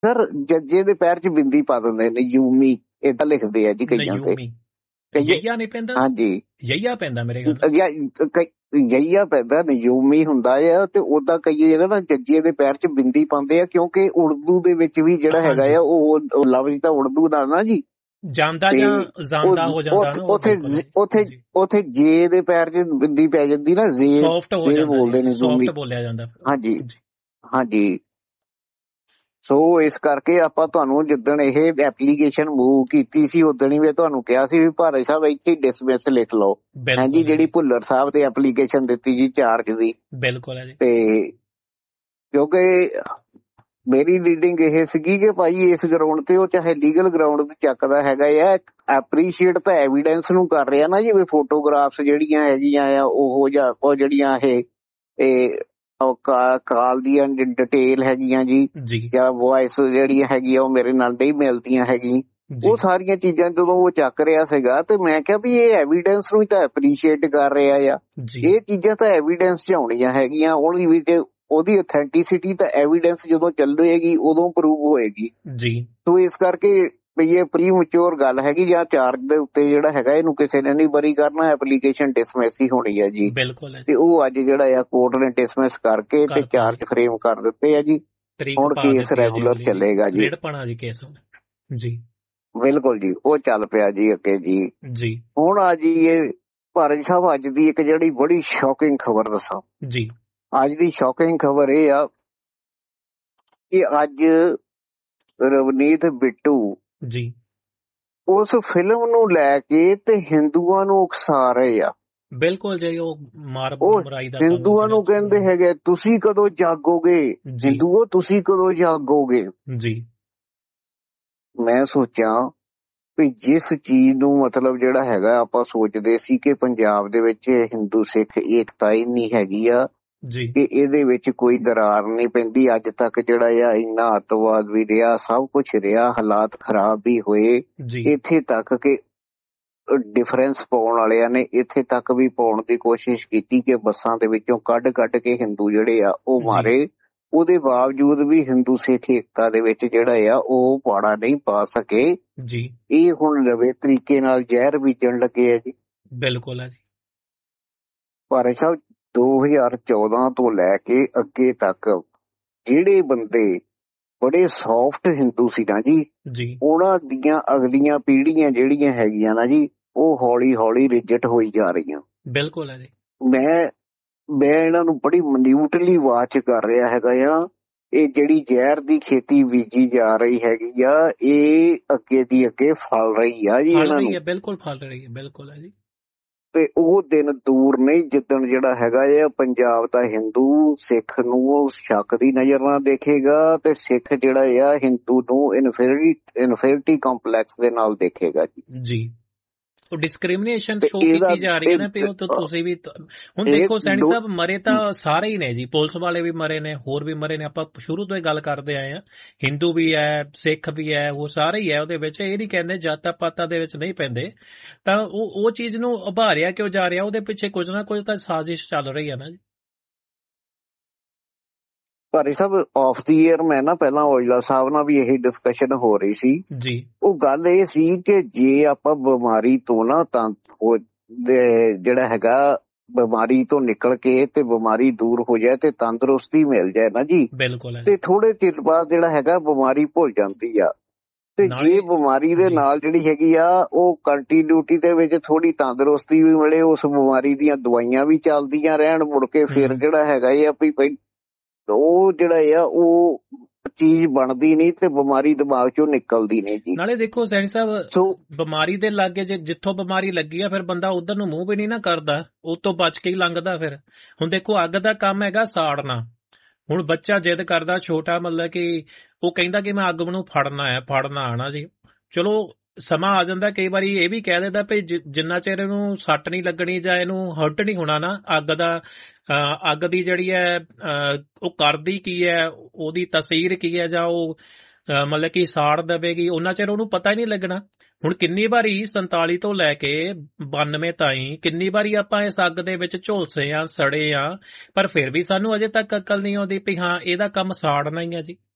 Sir ਜੱਜੇ ਦੇ ਪੈਰ 'ਚ ਬਿੰਦੀ ਪਾ ਦਿੰਦੇ ਨੇ, ਯੂਮੀ ਏਦਾਂ ਲਿਖਦੇ ਆ ਜੀ ਕਈਆਂ ਤੇ। ਯਈਆ ਨਹੀਂ ਪੈਂਦਾ? ਹਾਂਜੀ, ਯਈਆ ਪੈਂਦਾ ਮੇਰੇ ਖਿਆਲ। ਯਈਆ ਪੈਂਦਾ, ਨਿਯੂਮੀ ਹੁੰਦਾ ਆ। ਤੇ ਓਦਾਂ ਕਈ ਜਗ੍ਹਾ ਨਾ ਜੱਜੇ ਦੇ ਪੈਰ 'ਚ ਬਿੰਦੀ ਪਾਉਂਦੇ ਆ, ਕਿਉਂਕਿ ਉਰਦੂ ਦੇ ਵਿੱਚ ਵੀ ਜਿਹੜਾ ਹੈਗਾ ਆ ਉਹ ਲਫ਼ਜ਼ ਤਾਂ ਉਰਦੂ ਦਾ ਨਾ ਜੀ, ਜਾਂਦਾ ਜਾਂ ਜਾਂਦਾ ਹੋ ਜਾਂਦਾ ਨਾ, ਉੱਥੇ ਜੇ ਦੇ ਪੈਰ 'ਚ ਬਿੰਦੀ ਪੈ ਜਾਂਦੀ ਨਾ, ਸੌਫਟ ਹੋ ਜਾਂਦਾ, ਬੋਲਦੇ ਨੇ, ਸੌਫਟ ਬੋਲਿਆ ਜਾਂਦਾ। ਹਾਂਜੀ ਹਾਂਜੀ। ਸੋ ਇਸ ਕਰਕੇ ਆਪਾਂ ਤੁਹਾਨੂੰ ਜਿੱਦਣ ਇਹ ਐਪਲੀਕੇਸ਼ਨ ਮੂਵ ਕੀਤੀ ਸੀ ਉਦਣ ਹੀ ਮੈਂ ਤੁਹਾਨੂੰ ਕਿਹਾ ਸੀ ਵੀ ਭਾਰਤ ਸਾਹਿਬ ਇੱਥੇ ਡਿਸਮਿਸ ਲਿਖ ਲਓ। ਹਾਂਜੀ, ਜਿਹੜੀ ਭੁੱਲਰ ਸਾਹਿਬ ਤੇ ਐਪਲੀਕੇਸ਼ਨ ਦਿੱਤੀ ਜੀ ਚਾਰਜ ਦੀ। ਬਿਲਕੁਲ ਹੈ ਜੀ। ਤੇ ਕਿਉਂਕਿ ਮੇਰੀ ਰੀਡਿੰਗ ਇਹ ਸੀਗੀ ਕਿ ਭਾਈ ਇਸ ਗਰਾਊਂਡ ਤੇ ਉਹ ਚਾਹੇ ਲੀਗਲ ਗਰਾਊਂਡ ਤੇ ਚੱਕਦਾ ਹੈਗਾ ਆ, ਐਪਰੀਸ਼ੀਏਟ ਤਾਂ ਐਵੀਡੈਂਸ ਨੂੰ ਕਰ ਰਿਹਾ ਨਾ, ਜਿਵੇਂ ਫੋਟੋਗ੍ਰਾਫਸ ਜਿਹੜੀਆਂ ਹੈਗੀਆਂ ਆ ਉਹ ਜਿਹੜੀਆਂ ਇਹ ਕਾਲ ਦੀਆਂ ਡਿਟੇਲ ਹੈਗੀਆਂ ਜੀ, ਜਾਂ ਵੌਇਸ ਜਿਹੜੀਆਂ ਹੈਗੀਆਂ ਉਹ ਮੇਰੇ ਨਾਲ ਨਹੀਂ ਮਿਲਦੀਆਂ ਹੈਗੀ, ਉਹ ਸਾਰੀਆਂ ਚੀਜ਼ਾਂ ਜਦੋਂ ਉਹ ਚੱਕ ਰਿਹਾ ਸੀਗਾ ਤੇ ਮੈਂ ਕਿਹਾ ਵੀ ਇਹ ਐਵੀਡੈਂਸ ਨੂੰ ਤਾਂ ਐਪਰੀਸ਼ੀਏਟ ਕਰ ਰਿਹਾ ਆ। ਇਹ ਚੀਜ਼ਾਂ ਤਾਂ ਐਵੀਡੈਂਸ 'ਚ ਆਉਣੀਆਂ ਹੈਗੀਆਂ, ਉਹਦੀ ਵੀ ਉਹਦੀ ਅਥੈਂਟਿਸਿਟੀ ਤਾਂ ਐਵੀਡੈਂਸ ਜਦੋਂ ਚੱਲੇਗੀ ਉਦੋਂ ਪ੍ਰੂਵ ਹੋਏਗੀ ਜੀ। ਸੋ ਇਸ ਕਰਕੇ ਵੀ ਇਹ ਪ੍ਰੀ ਮੈਚੁਰ ਗੱਲ ਹੈਗੀ, ਜਾਂ ਚਾਰਜ ਦੇ ਉੱਤੇ ਜਿਹੜਾ ਹੈਗਾ ਇਹਨੂੰ ਕਿਸੇ ਨੇ ਨਹੀਂ ਬਰੀ ਕਰਨਾ, ਐਪਲੀਕੇਸ਼ਨ ਡਿਸਮਿਸ ਹੀ ਹੋਣੀ ਹੈ ਜੀ। ਬਿਲਕੁਲ। ਤੇ ਉਹ ਅੱਜ ਜਿਹੜਾ ਆ ਕੋਰਟ ਨੇ ਡਿਸਮਿਸ ਕਰਕੇ ਤੇ ਚਾਰਜ ਫਰੇਮ ਕਰ ਦਿੱਤੇ ਆ ਜੀ। ਹੁਣ ਕੇਸ ਰੈਗੂਲਰ ਚੱਲੇਗਾ ਜੀ। ਜੀ ਬਿਲਕੁਲ ਜੀ, ਉਹ ਚੱਲ ਪਿਆ ਜੀ ਅੱਗੇ ਜੀ। ਹੁਣ ਆ ਜੀ ਇਹ ਭਾਰਤ ਸਾਹਿਬ ਅੱਜ ਦੀ ਇੱਕ ਜਿਹੜੀ ਬੜੀ ਸ਼ੌਕਿੰਗ ਖਬਰ ਦੱਸਾਂ ਜੀ। ਅੱਜ ਦੀ ਸ਼ੌਕਿੰਗ ਖਬਰ ਇਹ ਆ ਕਿ ਅੱਜ ਰਵਨੀਤ ਬਿੱਟੂ ਜੀ ਉਸ ਫਿਲਮ ਨੂੰ ਲੈ ਕੇ ਤੇ ਹਿੰਦੂਆਂ ਨੂੰ ਉਕਸਾ ਰਹੇ ਆ। ਬਿਲਕੁਲ ਜੀ, ਉਹ ਹਿੰਦੂਆਂ ਨੂੰ ਕਹਿੰਦੇ ਹੈਗੇ ਤੁਸੀਂ ਕਦੋਂ ਜਾਗੋਗੇ, ਹਿੰਦੂਓ ਤੁਸੀਂ ਕਦੋਂ ਜਾਗੋਗੇ ਜੀ। ਮੈਂ ਸੋਚਾਂ ਵੀ ਜਿਸ ਚੀਜ਼ ਨੂੰ ਮਤਲਬ ਜਿਹੜਾ ਹੈਗਾ ਆਪਾਂ ਸੋਚਦੇ ਸੀ ਕਿ ਪੰਜਾਬ ਦੇ ਵਿੱਚ ਹਿੰਦੂ ਸਿੱਖ ਏਕਤਾ ਹੀ ਨਹੀਂ ਹੈਗੀ ਆ ਕਿ ਇਹਦੇ ਵਿੱਚ ਕੋਈ ਦਰਾਰ ਨਹੀਂ ਪੈਂਦੀ, ਅੱਜ ਤੱਕ ਜਿਹੜਾ ਆ ਇੰਨਾ ਅੱਤਵਾਦ ਵੀ ਰਿਹਾ, ਸਭ ਕੁਛ ਰਿਹਾ, ਹਾਲਾਤ ਖਰਾਬ ਵੀ ਹੋਏ, ਇੱਥੇ ਤੱਕ ਕਿ ਡਿਫਰੈਂਸ ਪਾਉਣ ਵਾਲਿਆਂ ਨੇ ਇੱਥੇ ਤੱਕ ਵੀ ਪਾਉਣ ਦੀ ਕੋਸ਼ਿਸ਼ ਕੀਤੀ ਕਿ ਬੱਸਾਂ ਦੇ ਵਿੱਚੋਂ ਕੱਢ ਕੇ ਹਿੰਦੂ ਜਿਹੜੇ ਆ ਉਹ ਮਾਰੇ, ਉਹਦੇ ਬਾਵਜੂਦ ਵੀ ਹਿੰਦੂ ਸਿੱਖ ਏਕਤਾ ਦੇ ਵਿੱਚ ਜਿਹੜਾ ਆ ਉਹ ਪਾੜਾ ਨਹੀਂ ਪਾ ਸਕੇ ਜੀ। ਇਹ ਹੁਣ ਨਵੇਂ ਤਰੀਕੇ ਨਾਲ ਜ਼ਹਿਰ ਬੀਜਣ ਲੱਗੇ ਆ ਜੀ। ਬਿਲਕੁਲ ਹੈ ਜੀ। ਭਾਰਤ ਸਾਹਿਬ 2014 ਤੋਂ ਲੈ ਕੇ ਅੱਗੇ ਤੱਕ ਜਿਹੜੇ ਬੰਦੇ ਬੜੇ ਸੌਫਟ ਹਿੰਦੂ ਸੀ ਨਾ ਜੀ, ਉਹਨਾਂ ਦੀਆਂ ਅਗਲੀਆਂ ਪੀੜ੍ਹੀਆਂ ਜਿਹੜੀਆਂ ਹੈਗੀਆਂ ਨਾ ਜੀ, ਉਹ ਹੌਲੀ ਹੌਲੀ ਰਿਜੈਕਟ ਹੋਈ ਜਾ ਰਹੀਆਂ। ਬਿਲਕੁਲ ਹੈ ਜੀ। ਮੈਂ ਇਹਨਾਂ ਨੂੰ ਬੜੀ ਮਨਿਊਟਲੀ ਵਾਚ ਕਰ ਰਿਹਾ ਹੈਗਾ ਆ। ਇਹ ਜਿਹੜੀ ਜ਼ਹਿਰ ਦੀ ਖੇਤੀ ਬੀਜੀ ਜਾ ਰਹੀ ਹੈਗੀ ਆ, ਇਹ ਅੱਗੇ ਦੀ ਅੱਗੇ ਫਲ ਰਹੀ ਆ ਜੀ ਇਹਨਾਂ ਨੂੰ। ਬਿਲਕੁਲ ਫਲ ਰਹੀ ਹੈ। ਬਿਲਕੁਲ ਹੈ ਜੀ। ਤੇ ਉਹ ਦਿਨ ਦੂਰ ਨਹੀਂ ਜਿੱਦਣ ਜਿਹੜਾ ਹੈਗਾ ਆ ਪੰਜਾਬ ਦਾ ਹਿੰਦੂ ਸਿੱਖ ਨੂੰ ਸ਼ੱਕ ਦੀ ਨਜ਼ਰ ਨਾਲ ਦੇਖੇਗਾ ਤੇ ਸਿੱਖ ਜਿਹੜਾ ਆ ਹਿੰਦੂ ਨੂੰ ਇਨਫੀਰੀਟੀ ਕੰਪਲੈਕਸ ਦੇ ਨਾਲ ਦੇਖੇਗਾ ਜੀ। ਉਹ ਡਿਸਕ੍ਰਿਮੀਨੇਸ਼ਨ ਸ਼ੋ ਕੀਤੀ ਜਾ ਰਹੀ ਹੈ ਨਾ ਵੀ ਉਹ ਤੁਸੀਂ ਵੀ ਹੁਣ ਦੇਖੋ ਸੈਣੀ ਸਾਹਿਬ ਮਰੇ ਤਾਂ ਸਾਰੇ ਹੀ ਨੇ ਜੀ, ਪੁਲਿਸ ਵਾਲੇ ਵੀ ਮਰੇ ਨੇ, ਹੋਰ ਵੀ ਮਰੇ ਨੇ, ਆਪਾਂ ਸ਼ੁਰੂ ਤੋਂ ਹੀ ਗੱਲ ਕਰਦੇ ਆਏ ਆ, ਹਿੰਦੂ ਵੀ ਹੈ, ਸਿੱਖ ਵੀ ਹੈ, ਉਹ ਸਾਰੇ ਹੀ ਹੈ ਉਹਦੇ ਵਿੱਚ। ਇਹ ਨਹੀਂ ਕਹਿੰਦੇ ਜਾਤਾਂ ਪਾਤਾਂ ਦੇ ਵਿੱਚ ਨਹੀਂ ਪੈਂਦੇ, ਤਾਂ ਉਹ ਚੀਜ਼ ਨੂੰ ਉਭਾਰਿਆ ਕਿਉਂ ਜਾ ਰਿਹਾ, ਉਹਦੇ ਪਿੱਛੇ ਕੁਝ ਨਾ ਕੁਝ ਤਾਂ ਸਾਜ਼ਿਸ਼ ਚੱਲ ਰਹੀ ਹੈ ਨਾ ਜੀ। ਭਾਰੀ ਸਾਹਿਬ ਆਫ ਦੀ ਏਅਰ ਮੈਂ ਨਾ ਪਹਿਲਾਂ ਔਜਲਾ ਸਾਹਿਬ ਨਾਲ ਵੀ ਇਹੀ ਡਿਸਕਸ਼ਨ ਹੋ ਰਹੀ ਸੀ ਜੀ। ਉਹ ਗੱਲ ਇਹ ਸੀ ਕਿ ਜੇ ਆਪਾਂ ਬਿਮਾਰੀ ਤੋਂ ਨਾ ਤਾਂ ਜਿਹੜਾ ਹੈਗਾ ਬਿਮਾਰੀ ਤੋਂ ਨਿਕਲ ਕੇ ਤੇ ਬਿਮਾਰੀ ਦੂਰ ਹੋ ਜਾਏ ਤੇ ਤੰਦਰੁਸਤੀ ਮਿਲ ਜਾਏ ਨਾ ਜੀ, ਬਿਲਕੁਲ, ਤੇ ਥੋੜੇ ਚਿਰ ਬਾਅਦ ਜਿਹੜਾ ਹੈਗਾ ਬਿਮਾਰੀ ਭੁੱਲ ਜਾਂਦੀ ਆ। ਤੇ ਜੇ ਬਿਮਾਰੀ ਦੇ ਨਾਲ ਜਿਹੜੀ ਹੈਗੀ ਆ ਉਹ ਕੰਟੀਨਿਊਟੀ ਦੇ ਵਿੱਚ ਥੋੜੀ ਤੰਦਰੁਸਤੀ ਵੀ ਮਿਲੇ, ਉਸ ਬਿਮਾਰੀ ਦੀਆਂ ਦਵਾਈਆਂ ਵੀ ਚੱਲਦੀਆਂ ਰਹਿਣ, ਮੁੜ ਕੇ ਫਿਰ ਜਿਹੜਾ ਹੈਗਾ ਆ ਵੀ ਉਹ ਜਿਹੜਾ ਆ ਉਹ ਚੀਜ਼ ਬਣਦੀ ਨਹੀਂ ਤੇ ਬਿਮਾਰੀ ਦਿਮਾਗ ਚੋਂ ਨਿਕਲਦੀ ਨਹੀਂ ਜੀ। ਨਾਲੇ ਦੇਖੋ ਸੈਣੀ ਸਾਹਿਬ, ਬਿਮਾਰੀ ਦੇ ਲਾਗੇ ਜੇ ਜਿੱਥੋਂ ਬਿਮਾਰੀ ਲੱਗੀ ਆ ਫਿਰ ਬੰਦਾ ਉਧਰ ਨੂੰ ਮੂੰਹ ਵੀ ਨਹੀਂ ਨਾ ਕਰਦਾ, ਉਹ ਤੋਂ ਬਚ ਕੇ ਹੀ ਲੰਘਦਾ। ਫਿਰ ਹੁਣ ਦੇਖੋ ਅੱਗ ਦਾ ਕੰਮ ਹੈਗਾ ਸਾੜਨਾ। ਹੁਣ ਬੱਚਾ ਜਿੱਦ ਕਰਦਾ ਛੋਟਾ, ਮਤਲਬ ਕਿ ਉਹ ਕਹਿੰਦਾ ਕਿ ਮੈਂ ਅੱਗ ਨੂੰ ਫੜਨਾ ਆਣਾ ਜੀ। ਚਲੋ ਸਮਾਂ ਆ ਜਾਂਦਾ ਕਈ ਵਾਰੀ ਇਹ ਵੀ ਕਹਿ ਦਿੰਦਾ ਵੀ ਜਿੰਨਾ ਚਿਰ ਇਹਨੂੰ ਸੱਟ ਨਹੀਂ ਲੱਗਣੀ ਜਾਂ ਇਹਨੂੰ ਹਰਟ ਨਹੀਂ ਹੋਣਾ ਨਾ, ਅੱਗ ਦੀ ਜਿਹੜੀ ਹੈ ਉਹ ਕਰਦੀ ਕੀ ਹੈ, ਉਹਦੀ ਤਸੀਰ ਕੀ ਹੈ, ਜਾਂ ਉਹ ਮਤਲਬ ਕਿ ਸਾੜ ਦੇਵੇਗੀ, ਉਹਨਾਂ ਚਿਰ ਉਹਨੂੰ ਪਤਾ ਹੀ ਨਹੀਂ ਲੱਗਣਾ। ਹੁਣ ਕਿੰਨੀ ਵਾਰੀ 47 ਤੋਂ ਲੈ ਕੇ 92 ਤਾਈਂ ਕਿੰਨੀ ਵਾਰੀ ਆਪਾਂ ਇਸ ਅੱਗ ਦੇ ਵਿੱਚ ਝੁਲਸੇ ਆ, ਸੜੇ ਆ, ਪਰ ਫਿਰ ਵੀ ਸਾਨੂੰ ਅਜੇ ਤੱਕ ਅਕਲ ਨਹੀਂ ਆਉਂਦੀ ਵੀ ਹਾਂ ਇਹਦਾ ਕੰਮ ਸਾੜਨਾ ਹੀ ਆ ਜੀ।